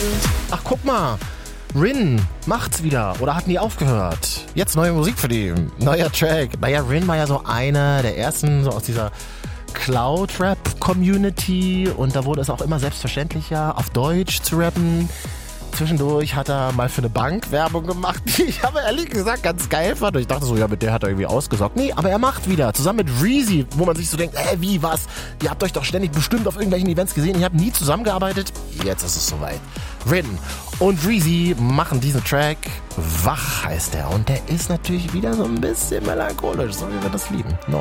Ach, guck mal. Rin macht's wieder oder hat nie aufgehört. Jetzt neue Musik für die. Neuer Track. Naja, Rin war ja so einer der ersten so aus dieser Cloud-Rap-Community und da wurde es auch immer selbstverständlicher, auf Deutsch zu rappen. Zwischendurch hat er mal für eine Bank Werbung gemacht, die ich aber ehrlich gesagt ganz geil fand. Und ich dachte so, ja, mit der hat er irgendwie ausgesorgt. Nee, aber er macht wieder, zusammen mit Reezy, wo man sich so denkt, wie, was? Ihr habt euch doch ständig bestimmt auf irgendwelchen Events gesehen. Ihr habt nie zusammengearbeitet. Jetzt ist es soweit. Rin und Reezy machen diesen Track. Wach heißt er. Und der ist natürlich wieder so ein bisschen melancholisch, so wie wir das lieben. Neu.